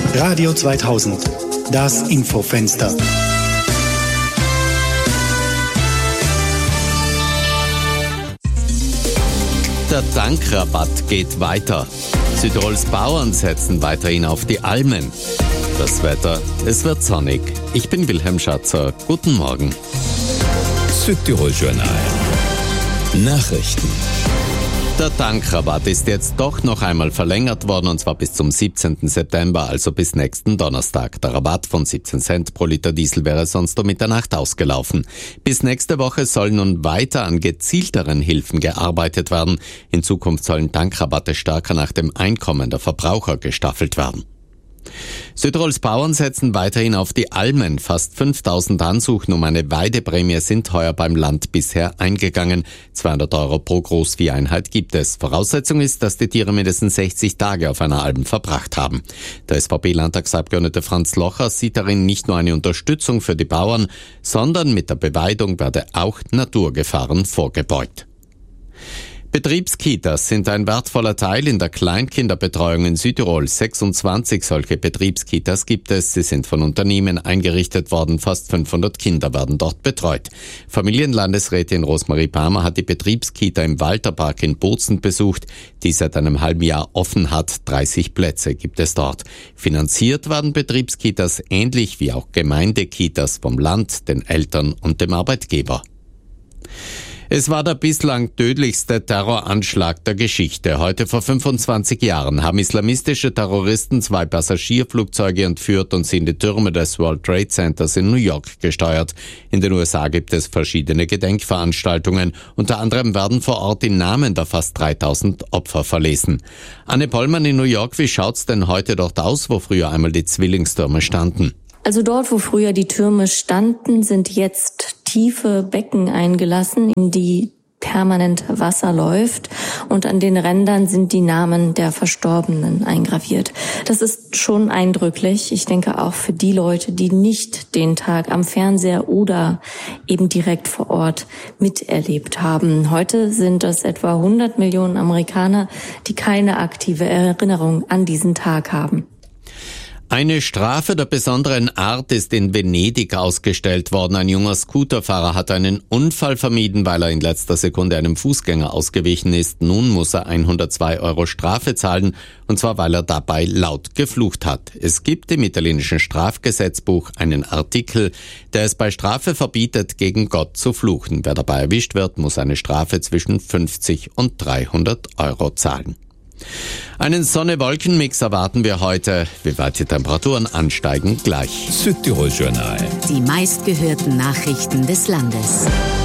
Radio 2000, das Infofenster. Der Tankrabatt geht weiter. Südtirols Bauern setzen weiterhin auf die Almen. Das Wetter, es wird sonnig. Ich bin Wilhelm Schatzer. Guten Morgen. Südtirol Journal. Nachrichten. Der Tankrabatt ist jetzt doch noch einmal verlängert worden, und zwar bis zum 17. September, also bis nächsten Donnerstag. Der Rabatt von 17 Cent pro Liter Diesel wäre sonst um Mitternacht ausgelaufen. Bis nächste Woche soll nun weiter an gezielteren Hilfen gearbeitet werden. In Zukunft sollen Tankrabatte stärker nach dem Einkommen der Verbraucher gestaffelt werden. Südtirols Bauern setzen weiterhin auf die Almen. Fast 5000 Ansuchen um eine Weideprämie sind heuer beim Land bisher eingegangen. 200 € pro Großvieheinheit gibt es. Voraussetzung ist, dass die Tiere mindestens 60 Tage auf einer Alm verbracht haben. Der SVP-Landtagsabgeordnete Franz Locher sieht darin nicht nur eine Unterstützung für die Bauern, sondern mit der Beweidung werde auch Naturgefahren vorgebeugt. Betriebskitas sind ein wertvoller Teil in der Kleinkinderbetreuung in Südtirol. 26 solche Betriebskitas gibt es. Sie sind von Unternehmen eingerichtet worden. Fast 500 Kinder werden dort betreut. Familienlandesrätin Rosmarie Palmer hat die Betriebskita im Walterpark in Bozen besucht, die seit einem halben Jahr offen hat. 30 Plätze gibt es dort. Finanziert werden Betriebskitas ähnlich wie auch Gemeindekitas vom Land, den Eltern und dem Arbeitgeber. Es war der bislang tödlichste Terroranschlag der Geschichte. Heute vor 25 Jahren haben islamistische Terroristen 2 Passagierflugzeuge entführt und sie in die Türme des World Trade Centers in New York gesteuert. In den USA gibt es verschiedene Gedenkveranstaltungen. Unter anderem werden vor Ort die Namen der fast 3000 Opfer verlesen. Anne Pollmann in New York, wie schaut's denn heute dort aus, wo früher einmal die Zwillingstürme standen? Also dort, wo früher die Türme standen, sind jetzt tiefe Becken eingelassen, in die permanent Wasser läuft, und an den Rändern sind die Namen der Verstorbenen eingraviert. Das ist schon eindrücklich. Ich denke auch für die Leute, die nicht den Tag am Fernseher oder eben direkt vor Ort miterlebt haben. Heute sind es etwa 100 Millionen Amerikaner, die keine aktive Erinnerung an diesen Tag haben. Eine Strafe der besonderen Art ist in Venedig ausgestellt worden. Ein junger Scooterfahrer hat einen Unfall vermieden, weil er in letzter Sekunde einem Fußgänger ausgewichen ist. Nun muss er 102 € Strafe zahlen, und zwar weil er dabei laut geflucht hat. Es gibt im italienischen Strafgesetzbuch einen Artikel, der es bei Strafe verbietet, gegen Gott zu fluchen. Wer dabei erwischt wird, muss eine Strafe zwischen 50 und 300 € zahlen. Einen Sonne-Wolken-Mix erwarten wir heute. Wie weit die Temperaturen ansteigen, gleich. Südtirol Journal. Die meistgehörten Nachrichten des Landes.